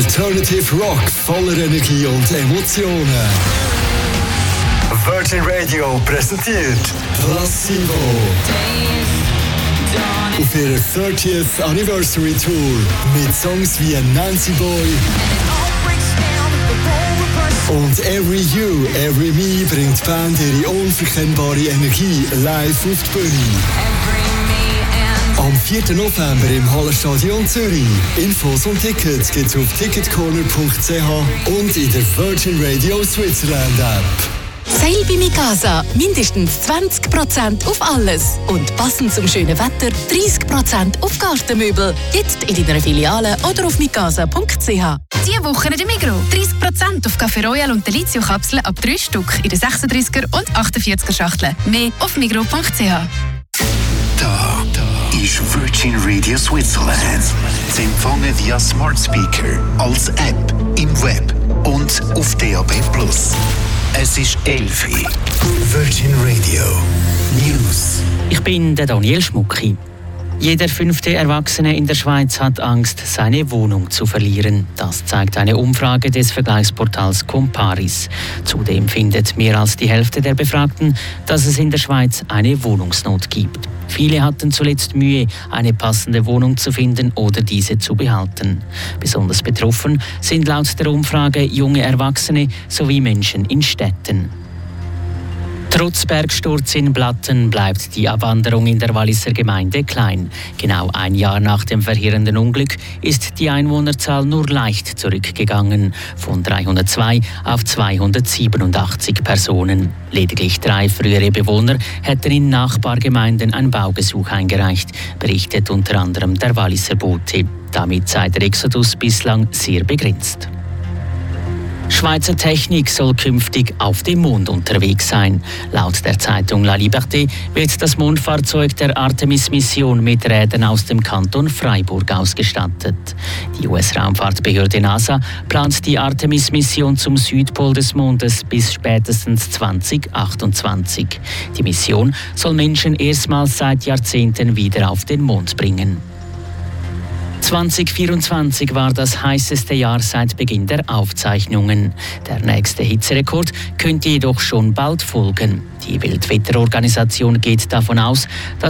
Alternative Rock voller Energie und Emotionen. Virgin Radio präsentiert Placebo. Auf ihrer 30th Anniversary Tour mit Songs wie Nancy Boy und Every You, Every Me bringt die Band ihre unverkennbare Energie live auf die Bühne. Am 4. November im Hallenstadion Zürich. Infos und Tickets gibt's auf ticketcorner.ch und in der Virgin Radio Switzerland App. Sale bei Mikasa. Mindestens 20% auf alles. Und passend zum schönen Wetter 30% auf Gartenmöbel. Jetzt in deiner Filiale oder auf mikasa.ch. Diese Woche in der Migros. 30% auf Café Royal und Delizio-Kapseln ab 3 Stück in den 36er und 48er Schachteln. Mehr auf migros.ch. Da ist Virgin Radio Switzerland. Sie empfangen via Smart Speaker, als App, im Web und auf DAB+. Es ist 11 Uhr. Virgin Radio News. Ich bin der Daniel Schmucki. Jeder 5. Erwachsene in der Schweiz hat Angst, seine Wohnung zu verlieren. Das zeigt eine Umfrage des Vergleichsportals Comparis. Zudem findet mehr als die Hälfte der Befragten, dass es in der Schweiz eine Wohnungsnot gibt. Viele hatten zuletzt Mühe, eine passende Wohnung zu finden oder diese zu behalten. Besonders betroffen sind laut der Umfrage junge Erwachsene sowie Menschen in Städten. Trotz Bergsturz in Blatten bleibt die Abwanderung in der Walliser Gemeinde klein. Genau ein Jahr nach dem verheerenden Unglück ist die Einwohnerzahl nur leicht zurückgegangen, von 302 auf 287 Personen. Lediglich 3 frühere Bewohner hätten in Nachbargemeinden ein Baugesuch eingereicht, berichtet unter anderem der Walliser Bote. Damit sei der Exodus bislang sehr begrenzt. Schweizer Technik soll künftig auf dem Mond unterwegs sein. Laut der Zeitung La Liberté wird das Mondfahrzeug der Artemis-Mission mit Rädern aus dem Kanton Freiburg ausgestattet. Die US-Raumfahrtbehörde NASA plant die Artemis-Mission zum Südpol des Mondes bis spätestens 2028. Die Mission soll Menschen erstmals seit Jahrzehnten wieder auf den Mond bringen. 2024 war das heißeste Jahr seit Beginn der Aufzeichnungen. Der nächste Hitzerekord könnte jedoch schon bald folgen. Die Weltwetterorganisation geht davon aus, dass